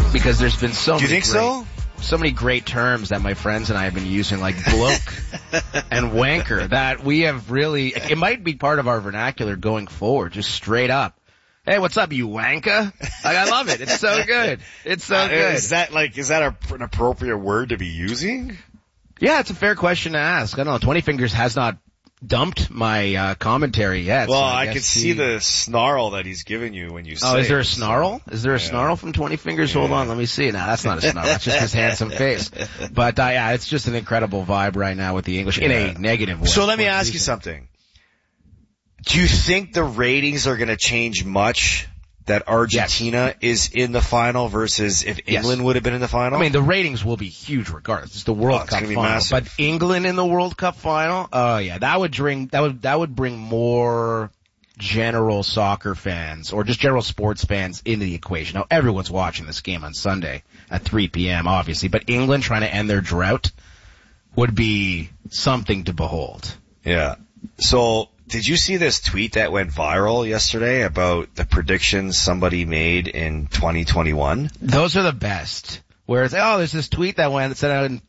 because there's been so Do you many think so? So many great terms that my friends and I have been using, like bloke and wanker, that we have really, it might be part of our vernacular going forward, just straight up. Hey, what's up, you wanker? Like, I love it. It's so good. It's so good. Is that an appropriate word to be using? Yeah, it's a fair question to ask. I don't know. 20 Fingers has not dumped my commentary yet. Well, so I can see the snarl that he's giving you when you say it. Oh, is there a snarl? Is there a snarl from 20 Fingers? Yeah. Hold on, let me see. No, that's not a snarl. That's just his handsome face. But yeah, it's just an incredible vibe right now with the English in a negative way. So let me ask you something. Do you think the ratings are going to change much that Argentina is in the final versus if England would have been in the final? I mean, the ratings will be huge regardless. It's the World Cup final. Massive. But England in the World Cup final? Oh yeah, that would bring more general soccer fans or just general sports fans into the equation. Now everyone's watching this game on Sunday at 3 p.m. obviously, but England trying to end their drought would be something to behold. Yeah. So, did you see this tweet that went viral yesterday about the predictions somebody made in 2021? Those are the best. Where it's, there's this tweet that went sent out in